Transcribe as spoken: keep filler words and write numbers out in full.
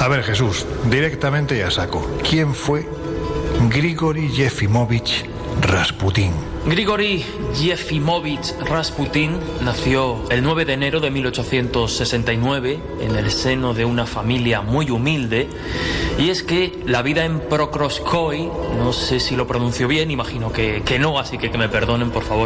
A ver, Jesús, directamente y a saco. ¿Quién fue Grigori Yefimovich Rasputín? Grigori Yefimovich Rasputín nació el nueve de enero de mil ochocientos sesenta y nueve en el seno de una familia muy humilde. Y es que la vida en Prokrovskoy, no sé si lo pronuncio bien, imagino que, que no, así que que me perdonen, por favor,